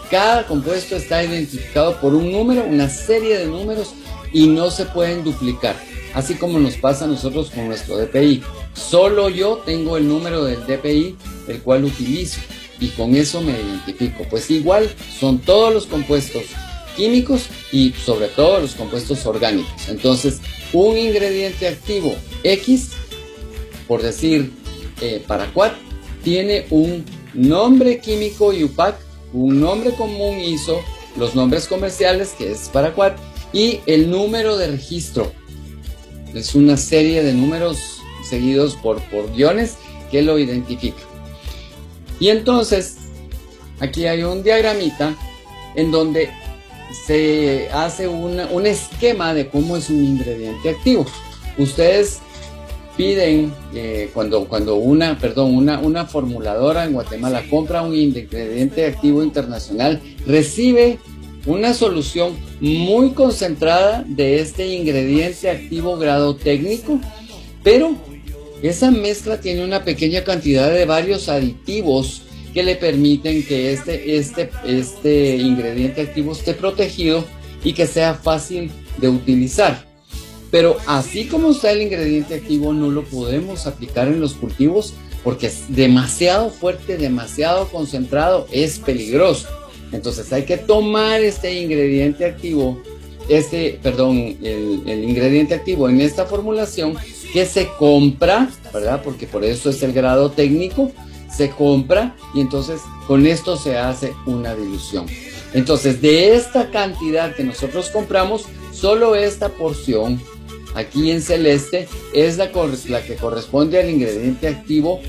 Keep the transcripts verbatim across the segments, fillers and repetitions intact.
Cada compuesto está identificado por un número, una serie de números, y no se pueden duplicar. Así como nos pasa a nosotros con nuestro D P I. Solo yo tengo el número del D P I, el cual utilizo, y con eso me identifico. Pues igual son todos los compuestos químicos y sobre todo los compuestos orgánicos. Entonces, un ingrediente activo X, por decir eh, paraquat, tiene un nombre químico I U P A C, un nombre común I S O, los nombres comerciales, que es paraquat, y el número de registro. Es una serie de números seguidos por, por guiones que lo identifican. Y entonces, aquí hay un diagramita en donde se hace una, un esquema de cómo es un ingrediente activo. Ustedes piden, eh, cuando, cuando una, perdón, una, una formuladora en Guatemala compra un ingrediente activo internacional, recibe una solución muy concentrada de este ingrediente activo grado técnico, pero esa mezcla tiene una pequeña cantidad de varios aditivos que le permiten que este, este, este ingrediente activo esté protegido y que sea fácil de utilizar. Pero así como está el ingrediente activo, no lo podemos aplicar en los cultivos porque es demasiado fuerte, demasiado concentrado, es peligroso. Entonces hay que tomar este ingrediente activo, este, perdón, el, el ingrediente activo en esta formulación que se compra, ¿verdad? Porque por eso es el grado técnico, se compra y entonces con esto se hace una dilución. Entonces de esta cantidad que nosotros compramos, solo esta porción aquí en celeste es la, la que corresponde al ingrediente activo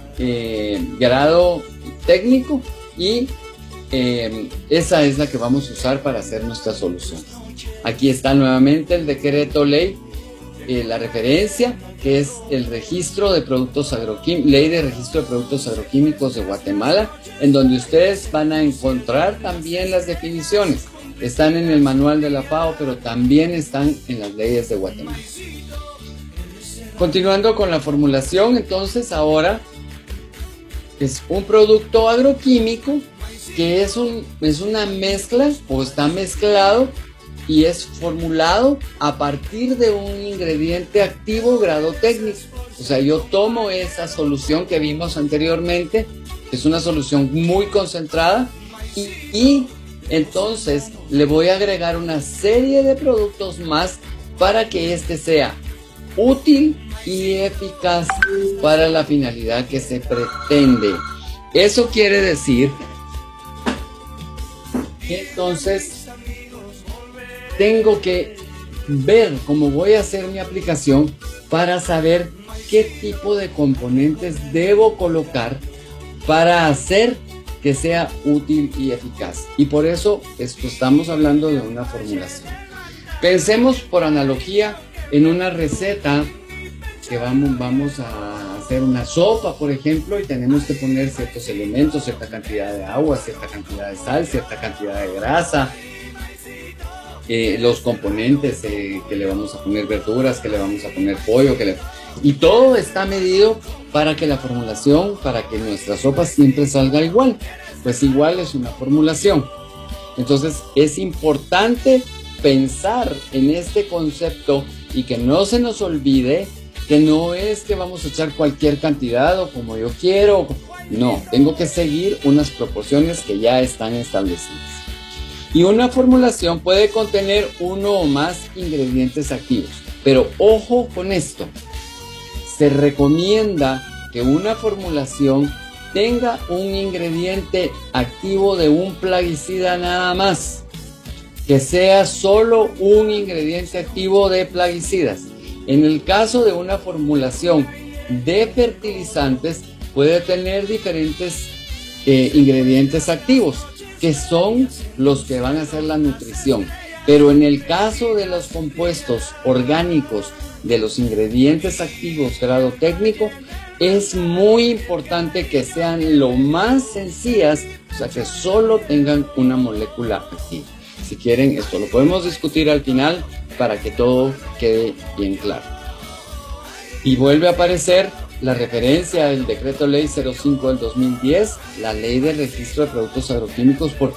eh, grado técnico y eh, esa es la que vamos a usar para hacer nuestra solución. Aquí está nuevamente el decreto ley, eh, la referencia que es el registro de productos agroquímicos, ley de registro de productos agroquímicos de Guatemala, en donde ustedes van a encontrar también las definiciones. Están en el manual de la FAO, pero también están en las leyes de Guatemala. Continuando con la formulación, entonces ahora es un producto agroquímico que es, un, es una mezcla o está mezclado y es formulado a partir de un ingrediente activo grado técnico. O sea, yo tomo esa solución que vimos anteriormente, que es una solución muy concentrada, y, y entonces le voy a agregar una serie de productos más para que este sea útil y eficaz para la finalidad que se pretende. Eso quiere decir que entonces tengo que ver cómo voy a hacer mi aplicación para saber qué tipo de componentes debo colocar para hacer que sea útil y eficaz. Y por eso esto, estamos hablando de una formulación. Pensemos por analogía en una receta que vamos, vamos a hacer una sopa, por ejemplo, y tenemos que poner ciertos elementos, cierta cantidad de agua, cierta cantidad de sal, cierta cantidad de grasa, eh, los componentes eh, que le vamos a poner, verduras, que le vamos a poner pollo, que le... y todo está medido para que la formulación, para que nuestra sopa siempre salga igual. Pues igual es una formulación. Entonces es importante pensar en este concepto y que no se nos olvide que no es que vamos a echar cualquier cantidad o como yo quiero. No, tengo que seguir unas proporciones que ya están establecidas. Y una formulación puede contener uno o más ingredientes activos. Pero ojo con esto. Se recomienda que una formulación tenga un ingrediente activo de un plaguicida nada más. Que sea solo un ingrediente activo de plaguicidas. En el caso de una formulación de fertilizantes, puede tener diferentes eh, ingredientes activos, que son los que van a hacer la nutrición. Pero en el caso de los compuestos orgánicos, de los ingredientes activos grado técnico, es muy importante que sean lo más sencillas, o sea, que solo tengan una molécula activa. Si quieren, esto lo podemos discutir al final para que todo quede bien claro. Y vuelve a aparecer la referencia del decreto ley cero cinco del dos mil diez, la ley de registro de productos agroquímicos, porque